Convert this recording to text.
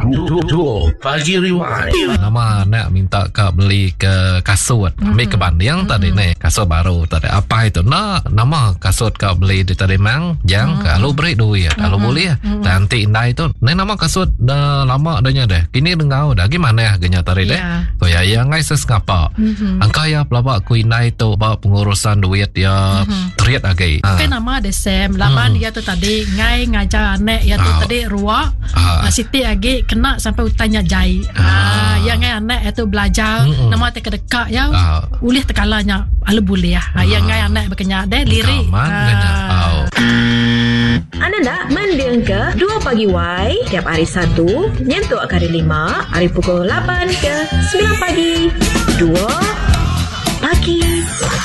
Pagi Rewind. Nama nak minta kau beli ke kasut. Ambil ke banding tadi ni. Kasut baru tadi. Apa itu? Nama kasut kau beli di tadi mang. Yang kalau beri duit. Kalau boleh. Nanti indah itu. Ni nama kasut dah lama adanya deh. Kini dengar dah. Gimana harganya tadi deh? So ya ngai sesengapa. Angka ya pelabak ku indah itu. Bawa pengurusan duit ya. Teriak lagi. Kan nama ada Sam. Laban dia tu tadi. Ngai ngajar anak. Ya tu tadi ruak. Siti lagi kena sampai utanya jai. Yang ngai anak itu belajar nama teka dekat ya. Ulih tekalanya ala boleh ya. Yang ngai anak berkenyak deh lirik. Anda nak mendengar ke 2 Pagi Y tiap hari Sabtu nyentuh hari 5 hari pukul 8 ke 9 pagi. 2 Pagi